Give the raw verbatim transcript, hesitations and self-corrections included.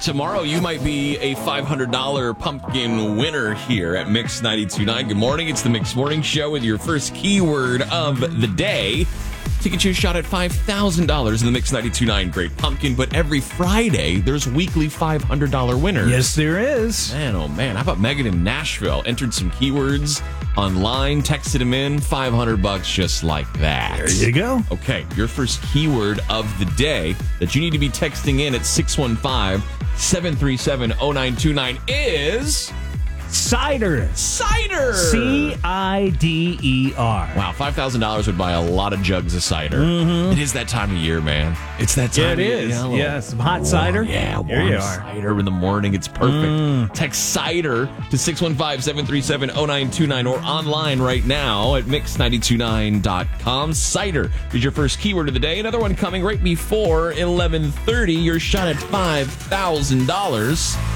Tomorrow, you might be a five hundred dollars pumpkin winner here at Mix ninety-two point nine. Good morning. It's the Mix Morning Show with your first keyword of the day to get you a shot at five thousand dollars in the Mix ninety-two point nine Great Pumpkin. But every Friday, there's weekly five hundred dollars winners. Yes, there is. Man, oh man. How about Megan in Nashville? Entered some keywords online, texted them in, five hundred bucks just like that. There you go. Okay, your first keyword of the day that you need to be texting in at six one five, seven three seven, zero nine two nine is... Cider. Cider. C I D E R. Wow, five thousand dollars would buy a lot of jugs of cider. Mm-hmm. It is that time of year, man. It's that time Yeah, it of year. is. Yeah, Yeah, some hot cider. Yeah, Here warm you are. cider in the morning. It's perfect. Mm. Text cider to six one five, seven three seven, zero nine two nine or online right now at mix nine two nine dot com. Cider is your first keyword of the day. Another one coming right before eleven thirty. Your shot at five thousand dollars.